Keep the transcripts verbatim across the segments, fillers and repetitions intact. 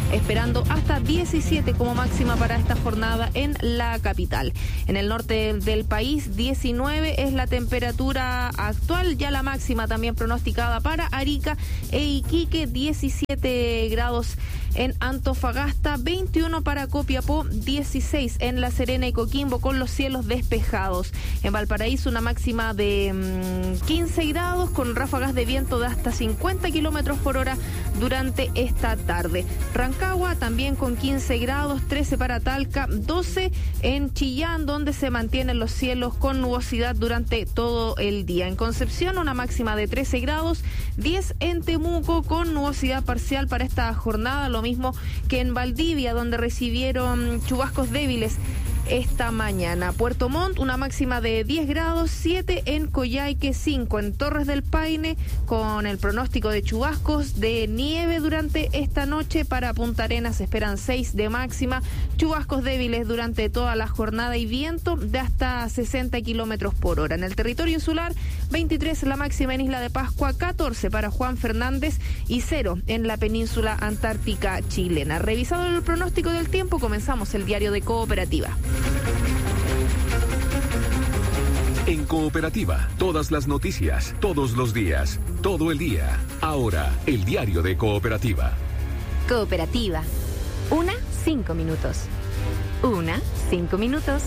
esperando hasta diecisiete como máxima para esta jornada en la capital. En el norte del país, diecinueve es la temperatura actual, ya la máxima también pronosticada para Arica e Iquique, diecisiete grados en Antofagasta, veintiuno para Copiapó, dieciséis en La Serena y Coquimbo con los cielos despejados. En Valparaíso una máxima de mmm, quince grados con ráfagas de viento de hasta cincuenta kilómetros por hora durante esta tarde. Rancagua también con quince grados, trece para Talca, doce en Chillán, donde se mantienen los cielos con nubosidad durante todo el día. En Concepción una máxima de trece grados, diez en Temuco con nubosidad parcial para esta jornada, lo mismo que en Valdivia, donde recibieron chubascos débiles esta mañana. Puerto Montt, una máxima de diez grados, siete en Coyhaique, cinco en Torres del Paine, con el pronóstico de chubascos de nieve durante esta noche. Para Punta Arenas se esperan seis de máxima, chubascos débiles durante toda la jornada y viento de hasta sesenta kilómetros por hora. En el territorio insular, veintitrés la máxima en Isla de Pascua, catorce para Juan Fernández y cero en la península antártica chilena. Revisado el pronóstico del tiempo, comenzamos el diario de Cooperativa. En Cooperativa, todas las noticias, todos los días, todo el día. Ahora, el diario de Cooperativa. Cooperativa. Una, cinco minutos. Una, cinco minutos.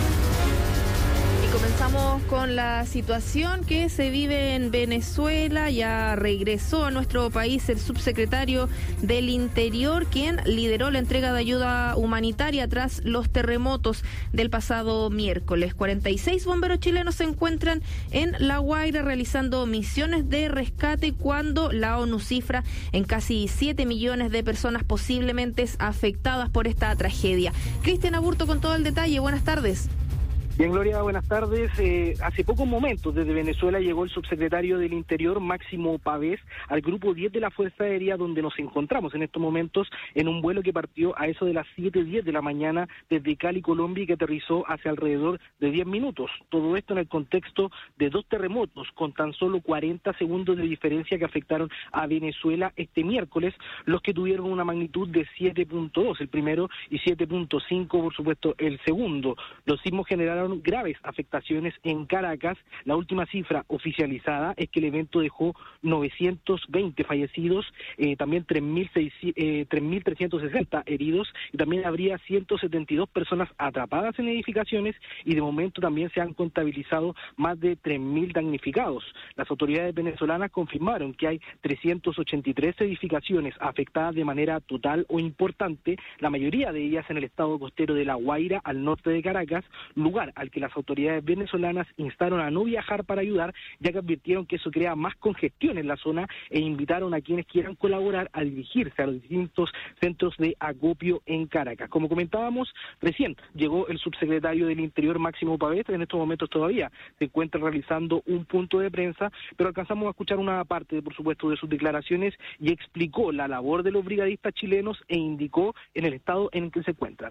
Y comenzamos con la situación que se vive en Venezuela. Ya regresó a nuestro país el subsecretario del Interior, quien lideró la entrega de ayuda humanitaria tras los terremotos del pasado miércoles. cuarenta y seis bomberos chilenos se encuentran en La Guaira realizando misiones de rescate cuando la ONU cifra en casi siete millones de personas posiblemente afectadas por esta tragedia. Cristian Aburto con todo el detalle. Buenas tardes. Bien, Gloria, buenas tardes. Eh, hace pocos momentos desde Venezuela llegó el subsecretario del Interior, Máximo Pavés, al grupo diez de la Fuerza Aérea, donde nos encontramos en estos momentos en un vuelo que partió a eso de las siete diez de la mañana desde Cali, Colombia, y que aterrizó hace alrededor de diez minutos. Todo esto en el contexto de dos terremotos con tan solo cuarenta segundos de diferencia que afectaron a Venezuela este miércoles, los que tuvieron una magnitud de siete punto dos, el primero, y siete punto cinco, por supuesto, el segundo. Los sismos generaron graves afectaciones en Caracas. La última cifra oficializada es que el evento dejó novecientos veinte fallecidos, eh, también tres mil trescientos sesenta heridos, y también habría ciento setenta y dos personas atrapadas en edificaciones, y de momento también se han contabilizado más de tres mil damnificados. Las autoridades venezolanas confirmaron que hay trescientas ochenta y tres edificaciones afectadas de manera total o importante, la mayoría de ellas en el estado costero de La Guaira, al norte de Caracas, lugar al que las autoridades venezolanas instaron a no viajar para ayudar, ya que advirtieron que eso crea más congestión en la zona, e invitaron a quienes quieran colaborar a dirigirse a los distintos centros de acopio en Caracas. Como comentábamos, recién llegó el subsecretario del Interior, Máximo Pavés. En estos momentos todavía se encuentra realizando un punto de prensa, pero alcanzamos a escuchar una parte, por supuesto, de sus declaraciones, y explicó la labor de los brigadistas chilenos e indicó en el estado en el que se encuentran.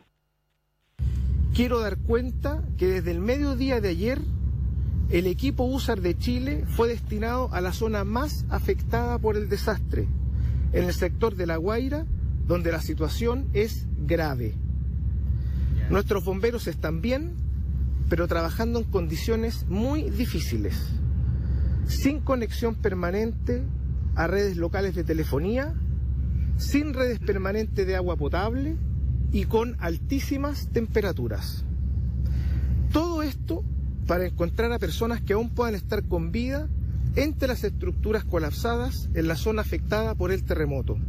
Quiero dar cuenta que desde el mediodía de ayer el equipo U S A R de Chile fue destinado a la zona más afectada por el desastre, en el sector de La Guaira, donde la situación es grave. Nuestros bomberos están bien, pero trabajando en condiciones muy difíciles, sin conexión permanente a redes locales de telefonía, sin redes permanentes de agua potable y con altísimas temperaturas. Todo esto para encontrar a personas que aún puedan estar con vida entre las estructuras colapsadas en la zona afectada por el terremoto.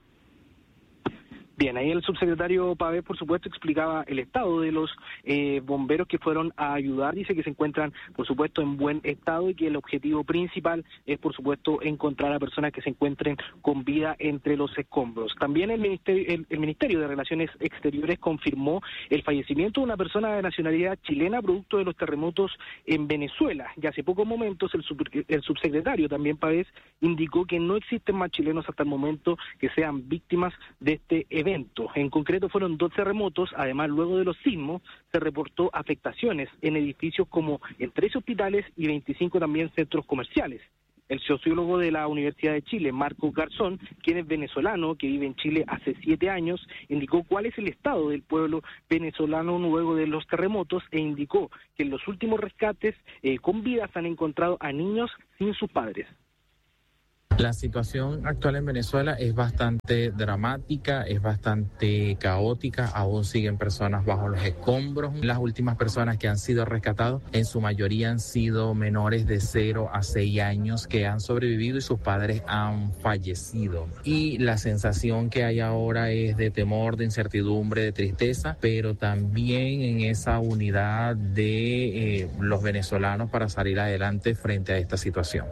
Bien, ahí el subsecretario Pavés, por supuesto, explicaba el estado de los eh, bomberos que fueron a ayudar. Dice que se encuentran, por supuesto, en buen estado y que el objetivo principal es, por supuesto, encontrar a personas que se encuentren con vida entre los escombros. También el Ministerio, el, el Ministerio de Relaciones Exteriores confirmó el fallecimiento de una persona de nacionalidad chilena producto de los terremotos en Venezuela. Y hace pocos momentos el, sub, el subsecretario también Pavés indicó que no existen más chilenos hasta el momento que sean víctimas de este evento. En concreto fueron dos terremotos. Además, luego de los sismos se reportó afectaciones en edificios como en trece hospitales y veinticinco también centros comerciales. El sociólogo de la Universidad de Chile, Marcos Garzón, quien es venezolano, que vive en Chile hace siete años, indicó cuál es el estado del pueblo venezolano luego de los terremotos e indicó que en los últimos rescates eh, con vidas han encontrado a niños sin sus padres. La situación actual en Venezuela es bastante dramática, es bastante caótica, aún siguen personas bajo los escombros. Las últimas personas que han sido rescatadas, en su mayoría han sido menores de cero a seis años que han sobrevivido y sus padres han fallecido. Y la sensación que hay ahora es de temor, de incertidumbre, de tristeza, pero también en esa unidad de eh, los venezolanos para salir adelante frente a esta situación.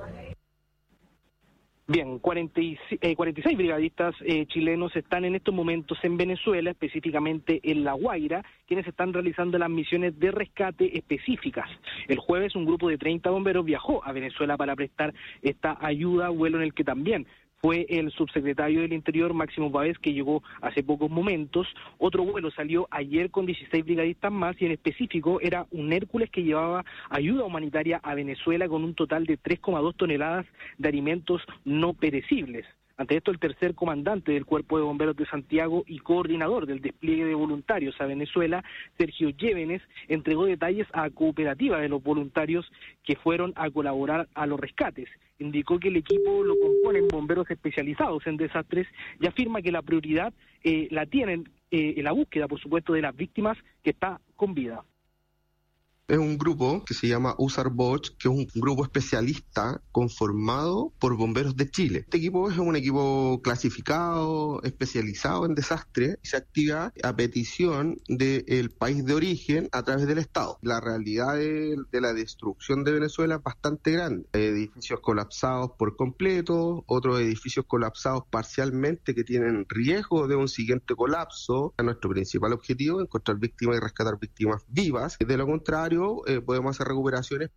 Bien, cuarenta y seis brigadistas eh, chilenos están en estos momentos en Venezuela, específicamente en La Guaira, quienes están realizando las misiones de rescate específicas. El jueves un grupo de treinta bomberos viajó a Venezuela para prestar esta ayuda, vuelo en el que también fue el subsecretario del Interior, Máximo Pavés, que llegó hace pocos momentos. Otro vuelo salió ayer con dieciséis brigadistas más y en específico era un Hércules que llevaba ayuda humanitaria a Venezuela con un total de tres coma dos toneladas de alimentos no perecibles. Ante esto, el tercer comandante del Cuerpo de Bomberos de Santiago y coordinador del despliegue de voluntarios a Venezuela, Sergio Llévenes, entregó detalles a Cooperativa de los voluntarios que fueron a colaborar a los rescates. Indicó que el equipo lo componen bomberos especializados en desastres y afirma que la prioridad eh, la tienen eh, en la búsqueda, por supuesto, de las víctimas que está con vida. Es un grupo que se llama USARBOCH, que es un grupo especialista conformado por bomberos de Chile. Este equipo es un equipo clasificado, especializado en desastres, y se activa a petición del país de origen a través del Estado. La realidad de, de la destrucción de Venezuela es bastante grande. Edificios colapsados por completo, otros edificios colapsados parcialmente que tienen riesgo de un siguiente colapso. Nuestro principal objetivo es encontrar víctimas y rescatar víctimas vivas. De lo contrario, Eh, podemos hacer recuperaciones.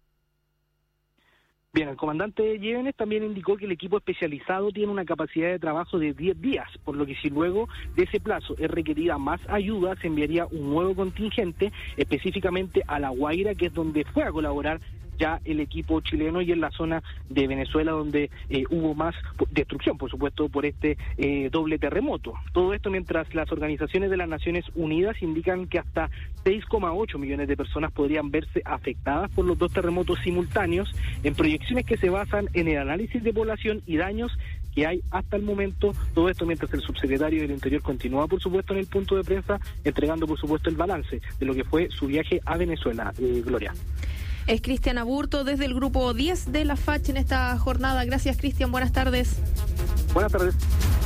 Bien, el comandante Llévenes también indicó que el equipo especializado tiene una capacidad de trabajo de diez días, por lo que si luego de ese plazo es requerida más ayuda, se enviaría un nuevo contingente específicamente a La Guaira, que es donde fue a colaborar ya el equipo chileno, y en la zona de Venezuela donde eh, hubo más destrucción, por supuesto, por este eh, doble terremoto. Todo esto mientras las organizaciones de las Naciones Unidas indican que hasta seis coma ocho millones de personas podrían verse afectadas por los dos terremotos simultáneos, en proyecciones que se basan en el análisis de población y daños que hay hasta el momento. Todo esto mientras el subsecretario del Interior continúa, por supuesto, en el punto de prensa, entregando, por supuesto, el balance de lo que fue su viaje a Venezuela. Eh, Gloria. Es Cristian Aburto desde el grupo diez de la F A C en esta jornada. Gracias, Cristian. Buenas tardes. Buenas tardes.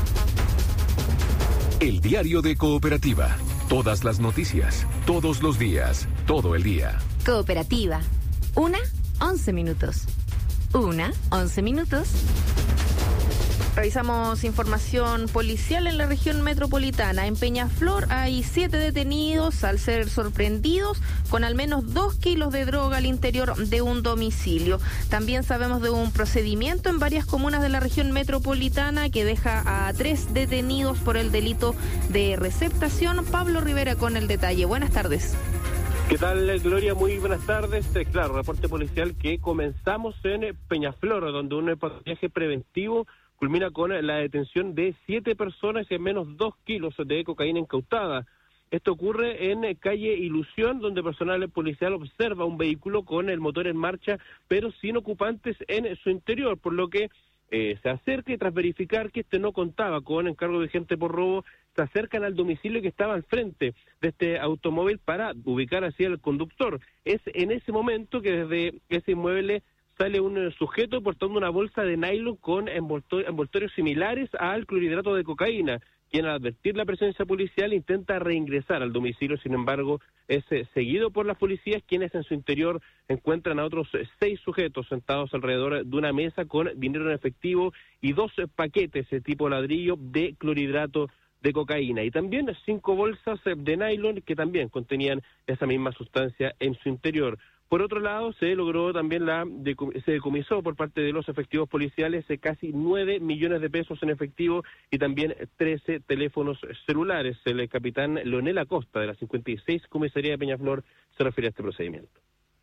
El diario de Cooperativa. Todas las noticias, todos los días, todo el día. Cooperativa. Una, once minutos. Una, once minutos. Revisamos información policial en la región metropolitana. En Peñaflor hay siete detenidos al ser sorprendidos con al menos dos kilos de droga al interior de un domicilio. También sabemos de un procedimiento en varias comunas de la región metropolitana que deja a tres detenidos por el delito de receptación. Pablo Rivera con el detalle. Buenas tardes. ¿Qué tal, Gloria? Muy buenas tardes. Eh, claro, reporte policial que comenzamos en Peñaflor, donde un patrullaje preventivo culmina con la detención de siete personas y al menos dos kilos de cocaína incautada. Esto ocurre en calle Ilusión, donde personal policial observa un vehículo con el motor en marcha, pero sin ocupantes en su interior, por lo que eh, se acerca y tras verificar que este no contaba con encargo vigente por robo, se acercan al domicilio que estaba al frente de este automóvil para ubicar así al conductor. Es en ese momento que desde ese inmueble sale un sujeto portando una bolsa de nylon con envoltorios, envoltorios similares al clorhidrato de cocaína, quien al advertir la presencia policial intenta reingresar al domicilio. Sin embargo, es eh, seguido por las policías, quienes en su interior encuentran a otros eh, seis sujetos sentados alrededor de una mesa con dinero en efectivo y dos eh, paquetes de tipo ladrillo de clorhidrato de cocaína, y también cinco bolsas eh, de nylon que también contenían esa misma sustancia en su interior. Por otro lado, se logró también la, se decomisó por parte de los efectivos policiales casi nueve millones de pesos en efectivo y también trece teléfonos celulares. El capitán Leonel Acosta, de la cincuenta y seis Comisaría de Peñaflor, se refiere a este procedimiento.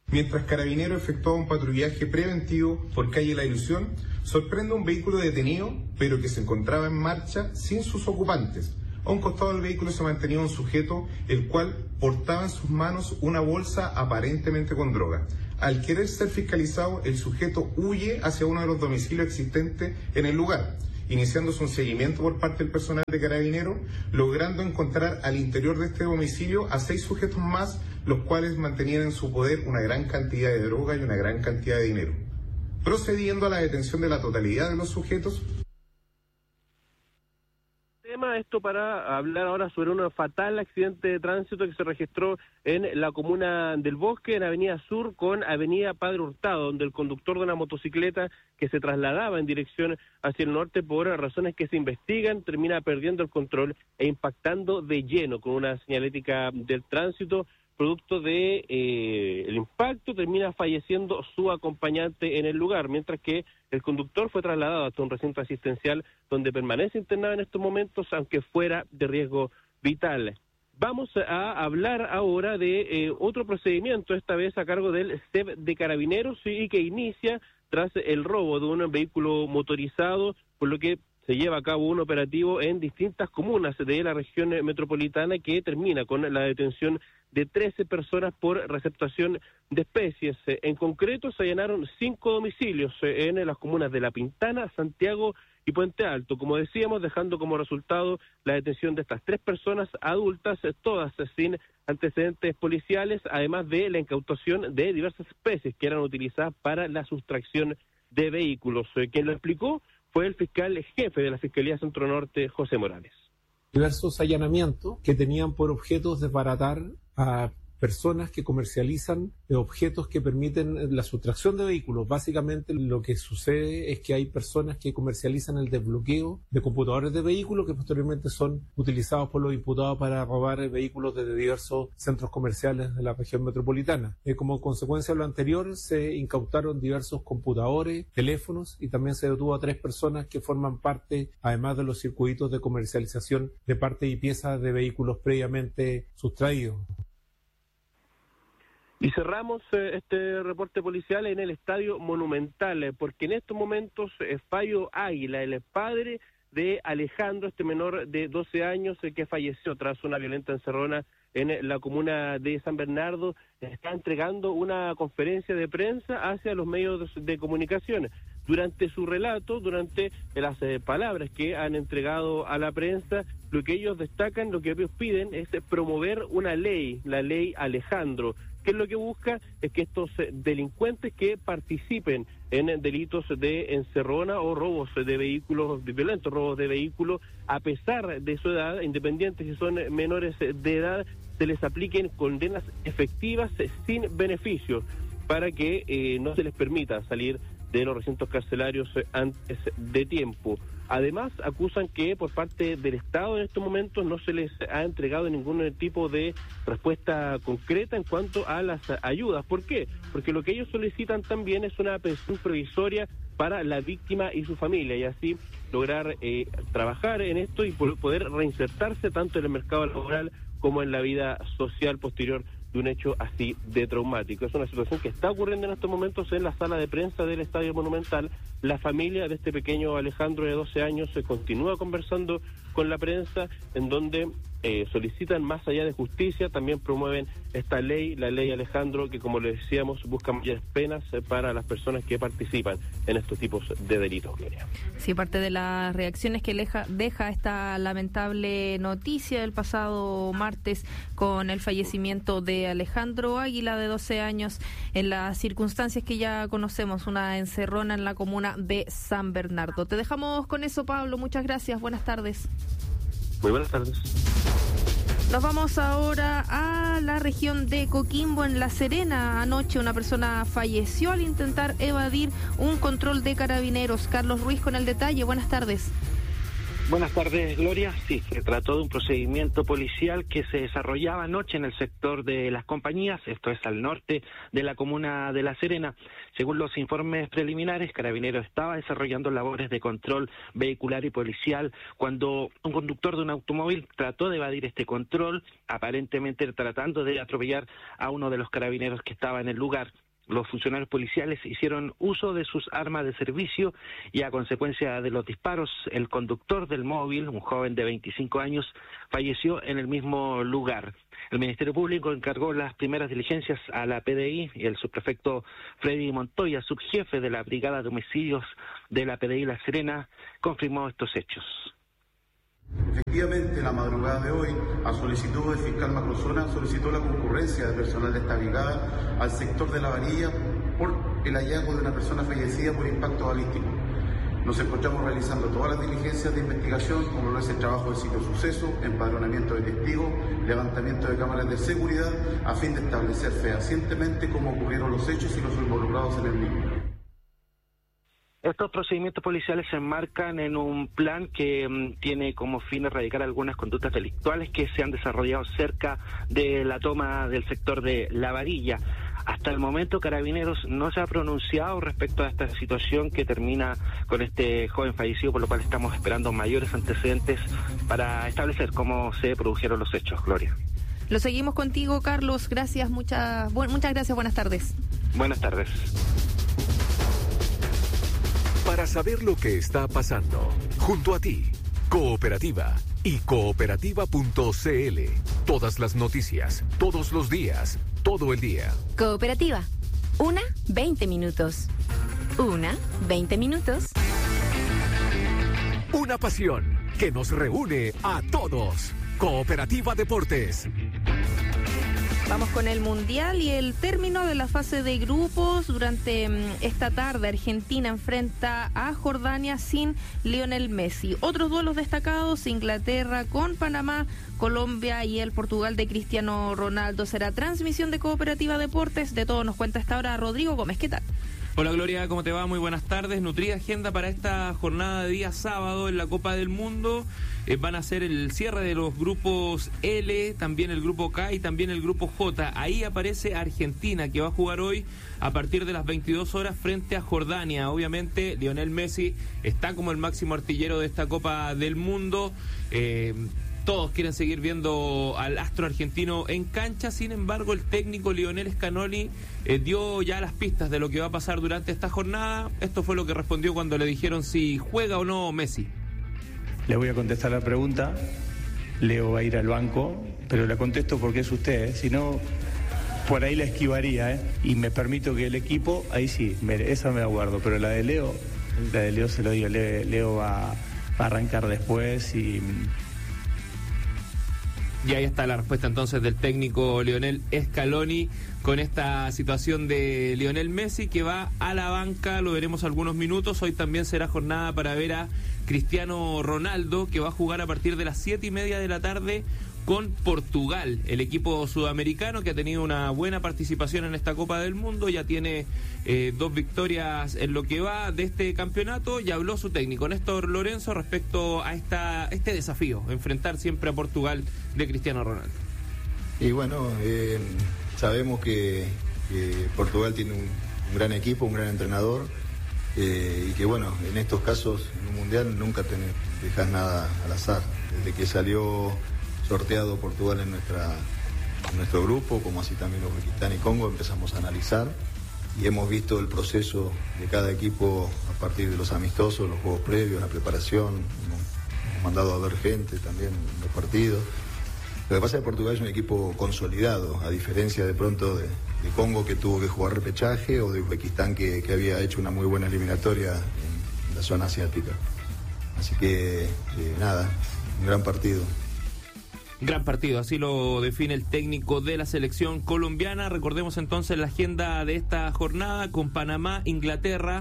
Mientras Carabineros efectuaba un patrullaje preventivo por calle La Ilusión, sorprende un vehículo detenido, pero que se encontraba en marcha sin sus ocupantes. A un costado del vehículo se mantenía un sujeto, el cual portaba en sus manos una bolsa aparentemente con droga. Al querer ser fiscalizado, el sujeto huye hacia uno de los domicilios existentes en el lugar, iniciándose un seguimiento por parte del personal de Carabineros, logrando encontrar al interior de este domicilio a seis sujetos más, los cuales mantenían en su poder una gran cantidad de droga y una gran cantidad de dinero. Procediendo a la detención de la totalidad de los sujetos. Esto para hablar ahora sobre un fatal accidente de tránsito que se registró en la comuna del Bosque, en Avenida Sur con Avenida Padre Hurtado, donde el conductor de una motocicleta que se trasladaba en dirección hacia el norte por razones que se investigan termina perdiendo el control e impactando de lleno con una señalética del tránsito. Producto de eh, el impacto termina falleciendo su acompañante en el lugar, mientras que el conductor fue trasladado hasta un recinto asistencial donde permanece internado en estos momentos, aunque fuera de riesgo vital. Vamos a hablar ahora de eh, otro procedimiento, esta vez a cargo del C E P de Carabineros, y que inicia tras el robo de un vehículo motorizado, por lo que se lleva a cabo un operativo en distintas comunas de la región metropolitana que termina con la detención de trece personas por receptación de especies. En concreto, se allanaron cinco domicilios en las comunas de La Pintana, Santiago y Puente Alto, como decíamos, dejando como resultado la detención de estas tres personas adultas, todas sin antecedentes policiales, además de la incautación de diversas especies que eran utilizadas para la sustracción de vehículos. Quien lo explicó fue el fiscal jefe de la Fiscalía Centro Norte, José Morales. Diversos allanamientos que tenían por objeto desbaratar a personas que comercializan objetos que permiten la sustracción de vehículos. Básicamente lo que sucede es que hay personas que comercializan el desbloqueo de computadores de vehículos que posteriormente son utilizados por los imputados para robar vehículos desde diversos centros comerciales de la región metropolitana. Eh, como consecuencia de lo anterior, se incautaron diversos computadores, teléfonos, y también se detuvo a tres personas que forman parte, además de los circuitos de comercialización de partes y piezas de vehículos previamente sustraídos. Y cerramos eh, este reporte policial en el Estadio Monumental, eh, porque en estos momentos eh, Fallo Águila, el padre de Alejandro, este menor de doce años eh, que falleció tras una violenta encerrona en eh, la comuna de San Bernardo, eh, está entregando una conferencia de prensa hacia los medios de, de comunicación. Durante su relato, durante las eh, palabras que han entregado a la prensa, lo que ellos destacan, lo que ellos piden es promover una ley, la ley Alejandro, que es lo que busca es que estos delincuentes que participen en delitos de encerrona o robos de vehículos violentos, robos de vehículos, a pesar de su edad, independientes si son menores de edad, se les apliquen condenas efectivas sin beneficios para que eh, no se les permita salir de los recintos carcelarios antes de tiempo. Además, acusan que por parte del Estado en estos momentos no se les ha entregado ningún tipo de respuesta concreta en cuanto a las ayudas. ¿Por qué? Porque lo que ellos solicitan también es una pensión provisoria para la víctima y su familia, y así lograr eh, trabajar en esto y poder reinsertarse tanto en el mercado laboral como en la vida social posterior de un hecho así de traumático. Es una situación que está ocurriendo en estos momentos en la sala de prensa del Estadio Monumental. La familia de este pequeño Alejandro de doce años se continúa conversando con la prensa, en donde eh, solicitan más allá de justicia, también promueven esta ley, la ley Alejandro, que como le decíamos, busca mayores penas eh, para las personas que participan en estos tipos de delitos, Gloria. Sí, parte de las reacciones que deja, deja esta lamentable noticia del pasado martes con el fallecimiento de Alejandro Águila, de doce años, en las circunstancias que ya conocemos, una encerrona en la comuna de San Bernardo. Te dejamos con eso, Pablo. Muchas gracias. Buenas tardes. Muy buenas tardes. Nos vamos ahora a la región de Coquimbo, en La Serena. Anoche una persona falleció al intentar evadir un control de Carabineros. Carlos Ruiz con el detalle. Buenas tardes. Buenas tardes, Gloria. Sí, se trató de un procedimiento policial que se desarrollaba anoche en el sector de Las Compañías, esto es al norte de la comuna de La Serena. Según los informes preliminares, Carabineros estaba desarrollando labores de control vehicular y policial cuando un conductor de un automóvil trató de evadir este control, aparentemente tratando de atropellar a uno de los carabineros que estaba en el lugar. Los funcionarios policiales hicieron uso de sus armas de servicio y a consecuencia de los disparos, el conductor del móvil, un joven de veinticinco años, falleció en el mismo lugar. El Ministerio Público encargó las primeras diligencias a la P D I y el subprefecto Freddy Montoya, subjefe de la Brigada de Homicidios de la P D I La Serena, confirmó estos hechos. Efectivamente, la madrugada de hoy, a solicitud del fiscal Macrozona, solicitó la concurrencia de personal de esta brigada al sector de La Varilla por el hallazgo de una persona fallecida por impacto balístico. Nos encontramos realizando todas las diligencias de investigación, como lo es el trabajo del sitio suceso, empadronamiento de testigos, levantamiento de cámaras de seguridad, a fin de establecer fehacientemente cómo ocurrieron los hechos y los involucrados en el mismo. Estos procedimientos policiales se enmarcan en un plan que um, tiene como fin erradicar algunas conductas delictuales que se han desarrollado cerca de la toma del sector de La Varilla. Hasta el momento, Carabineros no se ha pronunciado respecto a esta situación que termina con este joven fallecido, por lo cual estamos esperando mayores antecedentes para establecer cómo se produjeron los hechos. Gloria. Lo seguimos contigo, Carlos. Gracias, muchas, bu- muchas gracias. Buenas tardes. Buenas tardes. Para saber lo que está pasando, junto a ti, Cooperativa y cooperativa punto c l. Todas las noticias, todos los días, todo el día. Cooperativa. Una, veinte minutos. Una, veinte minutos. Una pasión que nos reúne a todos. Cooperativa Deportes. Vamos con el Mundial y el término de la fase de grupos. Durante esta tarde, Argentina enfrenta a Jordania sin Lionel Messi. Otros duelos destacados: Inglaterra con Panamá, Colombia y el Portugal de Cristiano Ronaldo. Será transmisión de Cooperativa Deportes. De todo nos cuenta esta hora Rodrigo Gómez. ¿Qué tal? Hola Gloria, ¿cómo te va? Muy buenas tardes. Nutrida agenda para esta jornada de día sábado en la Copa del Mundo. Eh, van a ser el cierre de los grupos L, también el grupo K y también el grupo J. Ahí aparece Argentina, que va a jugar hoy a partir de las veintidós horas frente a Jordania. Obviamente Lionel Messi está como el máximo artillero de esta Copa del Mundo. Eh, Todos quieren seguir viendo al astro argentino en cancha. Sin embargo, el técnico Lionel Scaloni eh, dio ya las pistas de lo que va a pasar durante esta jornada. Esto fue lo que respondió cuando le dijeron si juega o no Messi. Le voy a contestar la pregunta. Leo va a ir al banco, pero la contesto porque es usted, ¿eh? Si no, por ahí la esquivaría, ¿eh? Y me permito que el equipo, ahí sí, me, esa me la guardo, pero la de Leo, la de Leo se lo digo, Le, Leo va, va a arrancar después y... Y ahí está la respuesta entonces del técnico Lionel Scaloni con esta situación de Lionel Messi, que va a la banca. Lo veremos algunos minutos. Hoy también será jornada para ver a Cristiano Ronaldo, que va a jugar a partir de las siete y media de la tarde con Portugal, el equipo sudamericano que ha tenido una buena participación en esta Copa del Mundo. Ya tiene eh, dos victorias en lo que va de este campeonato, y habló su técnico Néstor Lorenzo respecto a esta este desafío, enfrentar siempre a Portugal de Cristiano Ronaldo. Y bueno, eh, sabemos que, que Portugal tiene un, un gran equipo, un gran entrenador, eh, y que bueno, en estos casos, en un mundial nunca te dejas nada al azar. Desde que salió sorteado Portugal en nuestra en nuestro grupo, como así también Uzbekistán y Congo, empezamos a analizar y hemos visto el proceso de cada equipo a partir de los amistosos, los juegos previos, la preparación. Hemos, hemos mandado a ver gente también en los partidos. Lo que pasa es que Portugal es un equipo consolidado, a diferencia de pronto de, de Congo, que tuvo que jugar repechaje, o de Uzbekistán, que, que había hecho una muy buena eliminatoria en, en la zona asiática. Así que, eh, nada, un gran partido. Gran partido, así lo define el técnico de la selección colombiana. Recordemos entonces la agenda de esta jornada con Panamá, Inglaterra,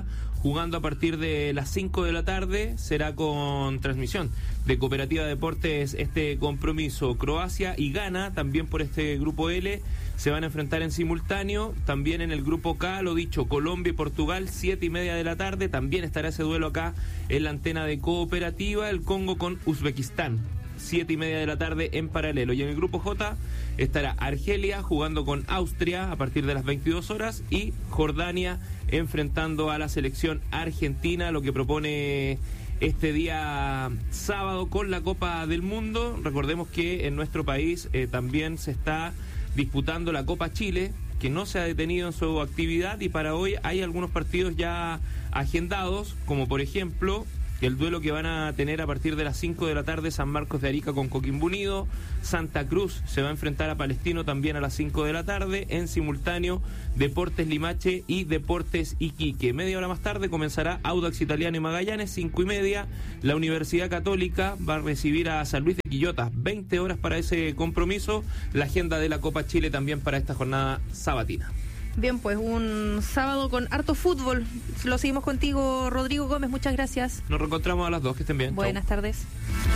jugando a partir de las cinco de la tarde. Será con transmisión de Cooperativa Deportes este compromiso. Croacia y Ghana, también por este grupo L, se van a enfrentar en simultáneo. También en el grupo K, lo dicho, Colombia y Portugal, siete y media de la tarde. También estará ese duelo acá en la antena de Cooperativa. El Congo con Uzbekistán, siete y media de la tarde en paralelo. Y en el grupo J estará Argelia jugando con Austria a partir de las veintidós horas y Jordania enfrentando a la selección argentina, lo que propone este día sábado con la Copa del Mundo. Recordemos que en nuestro país eh, también se está disputando la Copa Chile, que no se ha detenido en su actividad, y para hoy hay algunos partidos ya agendados, como por ejemplo el duelo que van a tener a partir de las cinco de la tarde San Marcos de Arica con Coquimbo Unido. Santa Cruz se va a enfrentar a Palestino también a las cinco de la tarde. En simultáneo, Deportes Limache y Deportes Iquique. Media hora más tarde comenzará Audax Italiano y Magallanes, cinco y media. La Universidad Católica va a recibir a San Luis de Quillota, veinte horas para ese compromiso. La agenda de la Copa Chile también para esta jornada sabatina. Bien, pues un sábado con harto fútbol. Lo seguimos contigo, Rodrigo Gómez. Muchas gracias. Nos reencontramos a las dos. Que estén bien. Buenas Chau. tardes.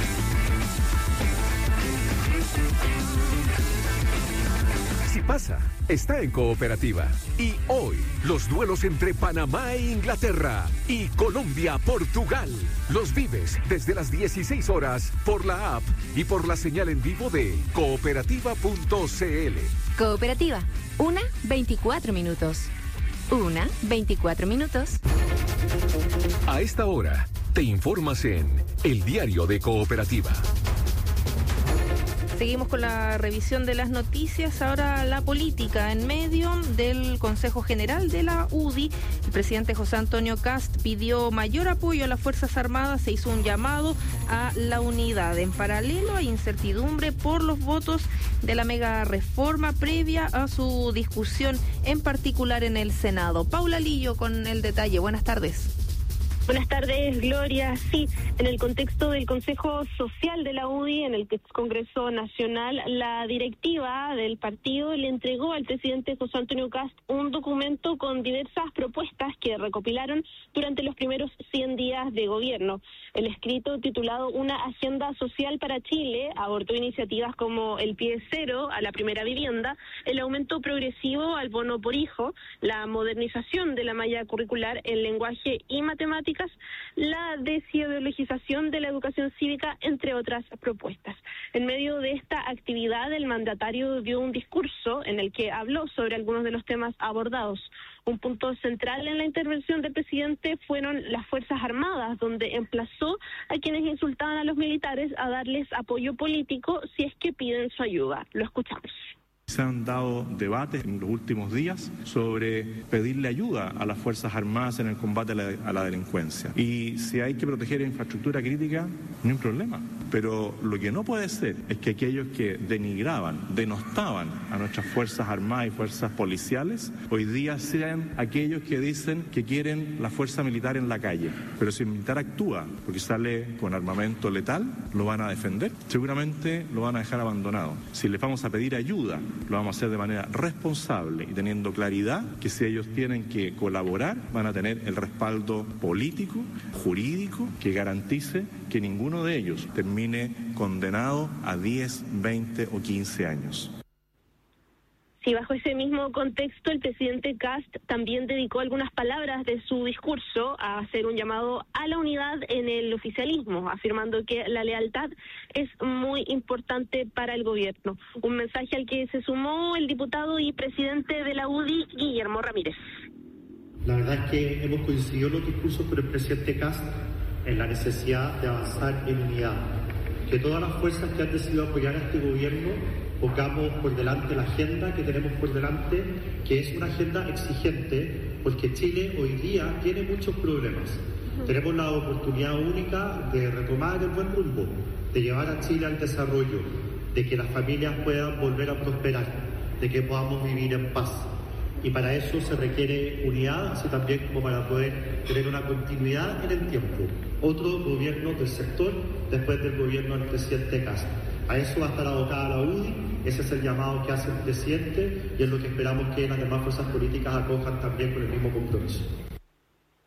Si pasa, está en Cooperativa. Y hoy, los duelos entre Panamá e Inglaterra y Colombia-Portugal. Los vives desde las dieciséis horas por la app y por la señal en vivo de cooperativa punto c l. Cooperativa, una veinticuatro minutos. Una veinticuatro minutos. A esta hora, te informas en El Diario de Cooperativa. Seguimos con la revisión de las noticias. Ahora la política. En medio del Consejo General de la U D I, el presidente José Antonio Kast pidió mayor apoyo a las Fuerzas Armadas. Se hizo un llamado a la unidad. En paralelo, hay incertidumbre por los votos de la mega reforma previa a su discusión, en particular en el Senado. Paula Lillo con el detalle. Buenas tardes. Buenas tardes, Gloria. Sí, en el contexto del Consejo Social de la U D I, en el Congreso Nacional, la directiva del partido le entregó al presidente José Antonio Kast un documento con diversas propuestas que recopilaron durante los primeros cien días de gobierno. El escrito, titulado Una Agenda Social para Chile, abordó iniciativas como el pie cero a la primera vivienda, el aumento progresivo al bono por hijo, la modernización de la malla curricular en lenguaje y matemáticas, la desideologización de la educación cívica, entre otras propuestas. En medio de esta actividad, el mandatario dio un discurso en el que habló sobre algunos de los temas abordados. Un punto central en la intervención del presidente fueron las Fuerzas Armadas, donde emplazó a quienes insultaban a los militares a darles apoyo político si es que piden su ayuda. Lo escuchamos. Se han dado debates en los últimos días sobre pedirle ayuda a las Fuerzas Armadas en el combate a la, a la delincuencia. Y si hay que proteger infraestructura crítica, no hay problema. Pero lo que no puede ser es que aquellos que denigraban, denostaban a nuestras Fuerzas Armadas y Fuerzas Policiales, hoy día sean aquellos que dicen que quieren la fuerza militar en la calle. Pero si el militar actúa porque sale con armamento letal, lo van a defender. Seguramente lo van a dejar abandonado. Si les vamos a pedir ayuda, lo vamos a hacer de manera responsable y teniendo claridad que si ellos tienen que colaborar, van a tener el respaldo político, jurídico, que garantice que ninguno de ellos termine condenado a diez, veinte o quince años. Y bajo ese mismo contexto, el presidente Kast también dedicó algunas palabras de su discurso a hacer un llamado a la unidad en el oficialismo, afirmando que la lealtad es muy importante para el gobierno. Un mensaje al que se sumó el diputado y presidente de la U D I, Guillermo Ramírez. La verdad es que hemos coincidido en los discursos con el presidente Kast en la necesidad de avanzar en unidad. Que todas las fuerzas que han decidido apoyar a este gobierno pongamos por delante la agenda que tenemos por delante, que es una agenda exigente, porque Chile hoy día tiene muchos problemas. Tenemos la oportunidad única de retomar el buen rumbo, de llevar a Chile al desarrollo, de que las familias puedan volver a prosperar, de que podamos vivir en paz. Y para eso se requiere unidad, así también como para poder tener una continuidad en el tiempo. Otro gobierno del sector después del gobierno del presidente Kast. A eso va a estar abocada la U D I, ese es el llamado que hace el presidente y es lo que esperamos que las demás fuerzas políticas acojan también con el mismo compromiso.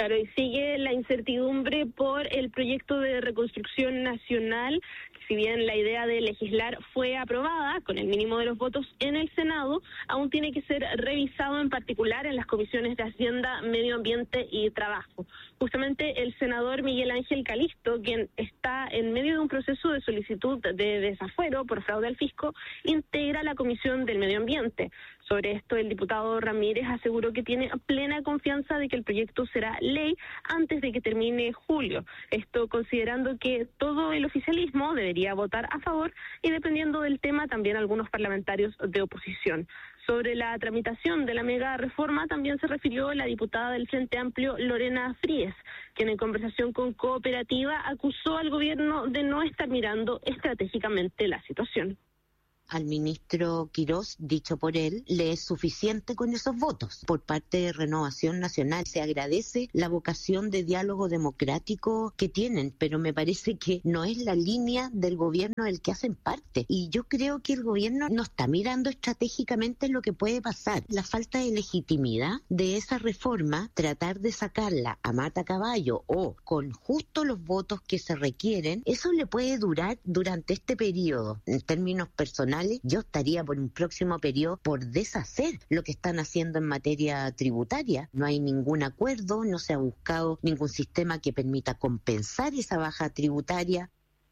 Claro, y sigue la incertidumbre por el proyecto de reconstrucción nacional. Si bien la idea de legislar fue aprobada con el mínimo de los votos en el Senado, aún tiene que ser revisado en particular en las comisiones de Hacienda, Medio Ambiente y Trabajo. Justamente el senador Miguel Ángel Calisto, quien está en medio de un proceso de solicitud de desafuero por fraude al fisco, integra la Comisión del Medio Ambiente. Sobre esto, el diputado Ramírez aseguró que tiene plena confianza de que el proyecto será ley antes de que termine julio. Esto considerando que todo el oficialismo debería votar a favor y, dependiendo del tema, también algunos parlamentarios de oposición. Sobre la tramitación de la mega reforma también se refirió la diputada del Frente Amplio, Lorena Fríes, quien en conversación con Cooperativa acusó al gobierno de no estar mirando estratégicamente la situación. Al ministro Quirós, dicho por él, le es suficiente con esos votos. Por parte de Renovación Nacional se agradece la vocación de diálogo democrático que tienen, pero me parece que no es la línea del gobierno del que hacen parte. Y yo creo que el gobierno no está mirando estratégicamente lo que puede pasar. La falta de legitimidad de esa reforma, tratar de sacarla a mata caballo o con justo los votos que se requieren, eso le puede durar durante este periodo. En términos personales, yo estaría por un próximo periodo por deshacer lo que están haciendo en materia tributaria. No hay ningún acuerdo, no se ha buscado ningún sistema que permita compensar esa baja tributaria.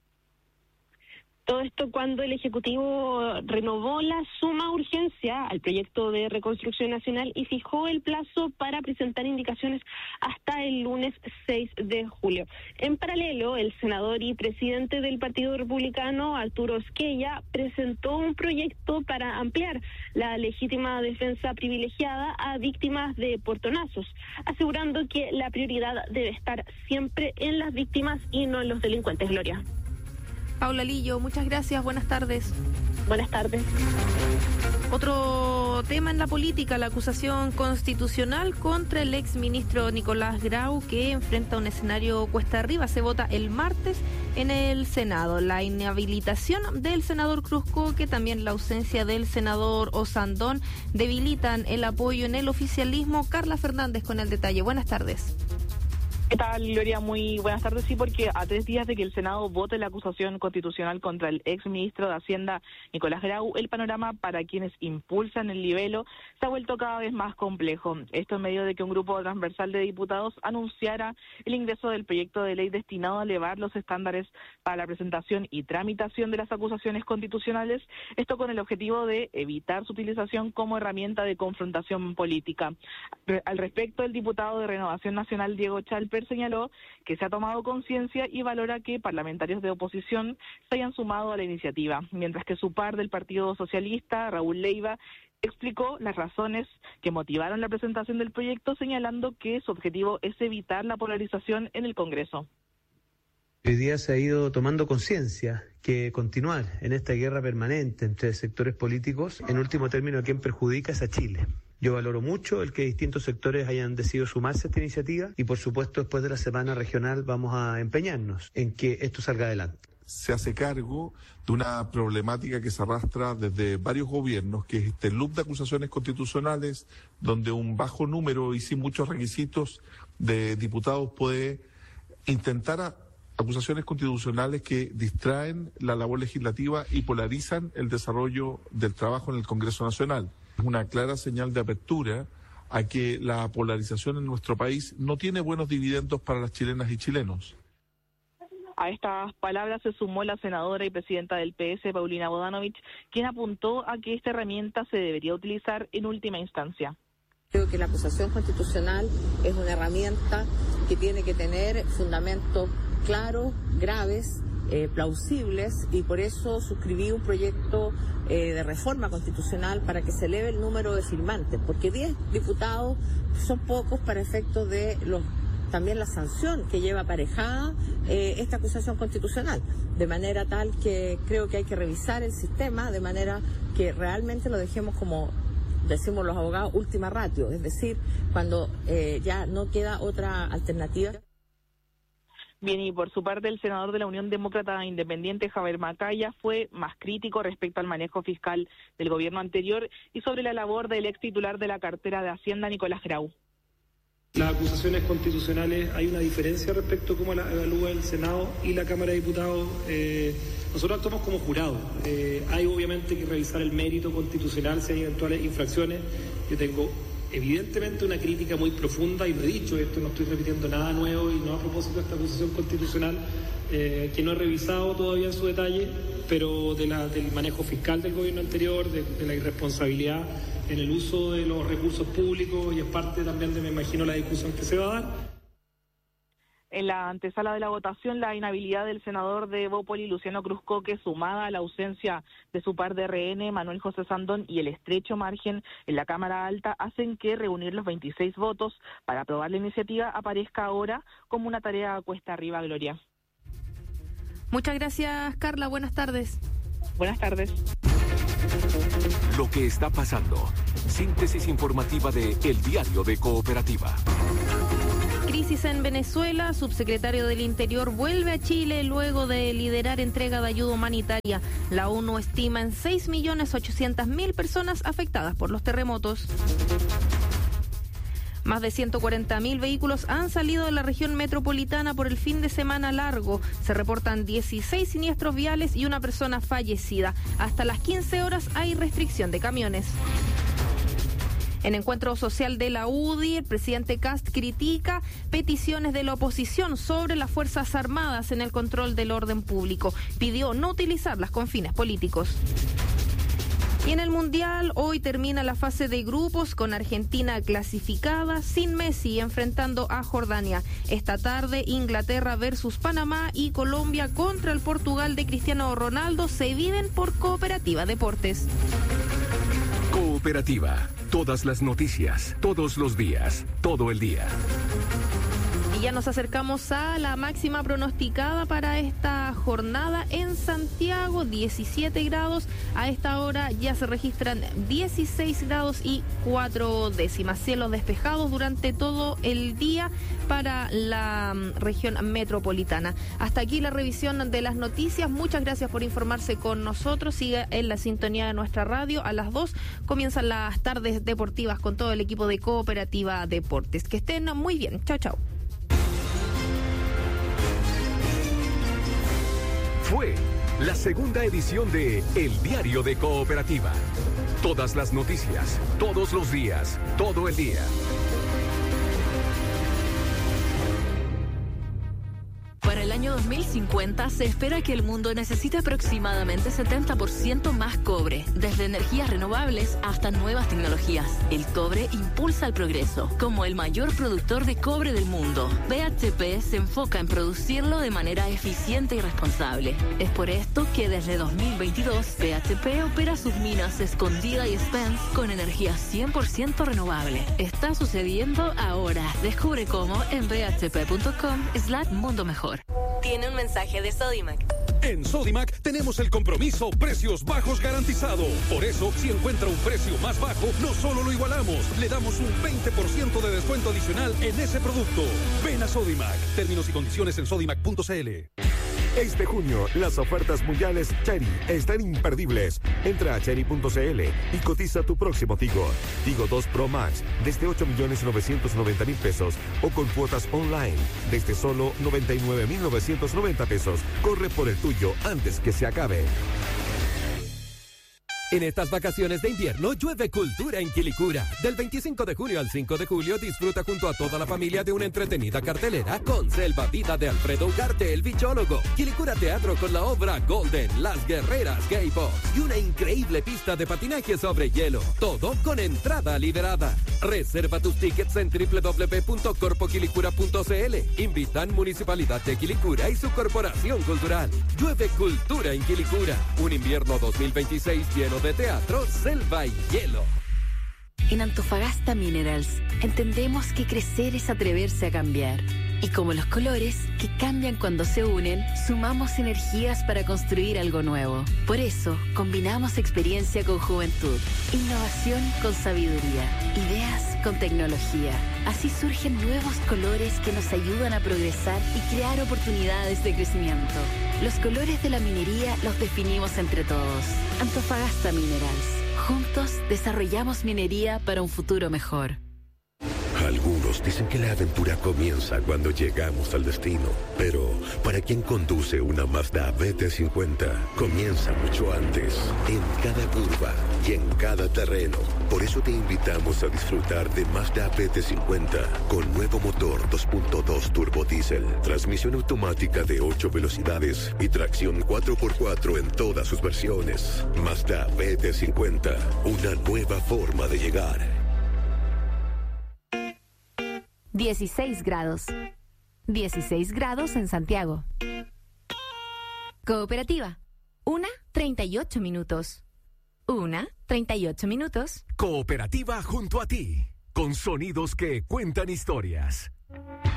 Todo esto cuando el Ejecutivo renovó la suma urgencia al proyecto de reconstrucción nacional y fijó el plazo para presentar indicaciones hasta el lunes seis de julio. En paralelo, el senador y presidente del Partido Republicano, Arturo Esquella, presentó un proyecto para ampliar la legítima defensa privilegiada a víctimas de portonazos, asegurando que la prioridad debe estar siempre en las víctimas y no en los delincuentes. Gloria. Paula Lillo, muchas gracias, buenas tardes. Buenas tardes. Otro tema en la política, la acusación constitucional contra el exministro Nicolás Grau, que enfrenta un escenario cuesta arriba. Se vota el martes en el Senado. La inhabilitación del senador Cruzco, que también la ausencia del senador Osandón, debilitan el apoyo en el oficialismo. Carla Fernández con el detalle. Buenas tardes. ¿Qué tal, Gloria? Muy buenas tardes. Sí, porque a tres días de que el Senado vote la acusación constitucional contra el ex ministro de Hacienda, Nicolás Grau, el panorama para quienes impulsan el libelo se ha vuelto cada vez más complejo. Esto en medio de que un grupo transversal de diputados anunciara el ingreso del proyecto de ley destinado a elevar los estándares para la presentación y tramitación de las acusaciones constitucionales, esto con el objetivo de evitar su utilización como herramienta de confrontación política. Al respecto, el diputado de Renovación Nacional, Diego Chalper, señaló que se ha tomado conciencia y valora que parlamentarios de oposición se hayan sumado a la iniciativa, mientras que su par del Partido Socialista, Raúl Leiva, explicó las razones que motivaron la presentación del proyecto, señalando que su objetivo es evitar la polarización en el Congreso. Hoy día se ha ido tomando conciencia que continuar en esta guerra permanente entre sectores políticos, en último término, a quien perjudica es a Chile. Yo valoro mucho el que distintos sectores hayan decidido sumarse a esta iniciativa y, por supuesto, después de la semana regional vamos a empeñarnos en que esto salga adelante. Se hace cargo de una problemática que se arrastra desde varios gobiernos, que es este loop de acusaciones constitucionales, donde un bajo número y sin muchos requisitos de diputados puede intentar a acusaciones constitucionales que distraen la labor legislativa y polarizan el desarrollo del trabajo en el Congreso Nacional. Es una clara señal de apertura a que la polarización en nuestro país no tiene buenos dividendos para las chilenas y chilenos. A estas palabras se sumó la senadora y presidenta del P S, Paulina Bodanovich, quien apuntó a que esta herramienta se debería utilizar en última instancia. Creo que la acusación constitucional es una herramienta que tiene que tener fundamentos claros, graves, eh, plausibles, y por eso suscribí un proyecto eh, de reforma constitucional para que se eleve el número de firmantes, porque diez diputados son pocos para efectos de los también la sanción que lleva aparejada eh, esta acusación constitucional, de manera tal que creo que hay que revisar el sistema de manera que realmente lo dejemos como decimos los abogados, última ratio, es decir, cuando eh, ya no queda otra alternativa. Bien, y por su parte el senador de la Unión Demócrata Independiente, Javier Macaya, fue más crítico respecto al manejo fiscal del gobierno anterior y sobre la labor del ex titular de la cartera de Hacienda, Nicolás Grau. Las acusaciones constitucionales, hay una diferencia respecto a cómo la evalúa el Senado y la Cámara de Diputados. Eh, nosotros actuamos como jurado. Eh, hay obviamente que revisar el mérito constitucional si hay eventuales infracciones. Yo tengo evidentemente una crítica muy profunda, y lo he dicho, esto no estoy repitiendo nada nuevo y no a propósito de esta acusación constitucional, eh, que no he revisado todavía en su detalle, pero de la, del manejo fiscal del gobierno anterior, de, de la irresponsabilidad en el uso de los recursos públicos, y es parte también de, me imagino, la discusión que se va a dar. En la antesala de la votación, la inhabilidad del senador de Bópoli, Luciano Cruzcoque, sumada a la ausencia de su par de R N, Manuel José Sandón, y el estrecho margen en la Cámara Alta, hacen que reunir los veintiséis votos para aprobar la iniciativa aparezca ahora como una tarea cuesta arriba, Gloria. Muchas gracias, Carla. Buenas tardes. Buenas tardes. Lo que está pasando. Síntesis informativa de El Diario de Cooperativa. Crisis en Venezuela. Subsecretario del Interior vuelve a Chile luego de liderar entrega de ayuda humanitaria. La ONU estima en seis millones ochocientas mil personas afectadas por los terremotos. Más de ciento cuarenta mil vehículos han salido de la región metropolitana por el fin de semana largo. Se reportan dieciséis siniestros viales y una persona fallecida. Hasta las quince horas hay restricción de camiones. En encuentro social de la U D I, el presidente Kast critica peticiones de la oposición sobre las Fuerzas Armadas en el control del orden público. Pidió no utilizarlas con fines políticos. Y en el Mundial, hoy termina la fase de grupos con Argentina clasificada sin Messi enfrentando a Jordania. Esta tarde, Inglaterra versus Panamá y Colombia contra el Portugal de Cristiano Ronaldo se viven por Cooperativa Deportes. Cooperativa. Todas las noticias, todos los días, todo el día. Y ya nos acercamos a la máxima pronosticada para esta jornada en Santiago, diecisiete grados. A esta hora ya se registran dieciséis grados y cuatro décimas. Cielos despejados durante todo el día para la región metropolitana. Hasta aquí la revisión de las noticias. Muchas gracias por informarse con nosotros. Siga en la sintonía de nuestra radio. A las dos comienzan las tardes deportivas con todo el equipo de Cooperativa Deportes. Que estén muy bien. Chao, chao. Fue la segunda edición de El Diario de Cooperativa. Todas las noticias, todos los días, todo el día. Para el año dos mil cincuenta se espera que el mundo necesite aproximadamente setenta por ciento más cobre, desde energías renovables hasta nuevas tecnologías. El cobre impulsa el progreso. Como el mayor productor de cobre del mundo, B H P se enfoca en producirlo de manera eficiente y responsable. Es por esto que desde dos mil veintidós, B H P opera sus minas Escondida y Spence con energía cien por ciento renovable. Está sucediendo ahora. Descubre cómo en b h p punto com slash mundo mejor. Tiene un mensaje de Sodimac. En Sodimac tenemos el compromiso precios bajos garantizado. Por eso, si encuentra un precio más bajo, no solo lo igualamos, le damos un veinte por ciento de descuento adicional en ese producto. Ven a Sodimac. Términos y condiciones en sodimac punto c l. Este junio, las ofertas mundiales Chery están imperdibles. Entra a chery punto c l y cotiza tu próximo Tigo. Tigo dos Pro Max desde ocho millones novecientos noventa mil pesos o con cuotas online desde solo noventa y nueve mil novecientos noventa pesos. Corre por el tuyo antes que se acabe. En estas vacaciones de invierno llueve cultura en Quilicura. Del veinticinco de junio al cinco de julio disfruta junto a toda la familia de una entretenida cartelera con Selva Vida de Alfredo Ugarte, el bichólogo, Quilicura Teatro con la obra Golden, Las Guerreras Gay Box y una increíble pista de patinaje sobre hielo. Todo con entrada liberada. Reserva tus tickets en doble u doble u doble u punto corpo quilicura punto c l. Invitan Municipalidad de Quilicura y su Corporación Cultural. Llueve cultura en Quilicura. Un invierno dos mil veintiséis lleno de teatro, selva y hielo. En Antofagasta Minerals entendemos que crecer es atreverse a cambiar. Y como los colores, que cambian cuando se unen, sumamos energías para construir algo nuevo. Por eso, combinamos experiencia con juventud, innovación con sabiduría, ideas con tecnología. Así surgen nuevos colores que nos ayudan a progresar y crear oportunidades de crecimiento. Los colores de la minería los definimos entre todos. Antofagasta Minerals. Juntos desarrollamos minería para un futuro mejor. Algunos Todos dicen que la aventura comienza cuando llegamos al destino, pero para quien conduce una Mazda B T cincuenta, comienza mucho antes, en cada curva y en cada terreno. Por eso te invitamos a disfrutar de Mazda B T cincuenta con nuevo motor dos punto dos turbo diésel, transmisión automática de ocho velocidades y tracción cuatro por cuatro en todas sus versiones. Mazda B T cincuenta, una nueva forma de llegar. dieciséis grados. dieciséis grados en Santiago. Cooperativa. Una, treinta y ocho minutos. Una, treinta y ocho minutos. Cooperativa junto a ti, con sonidos que cuentan historias.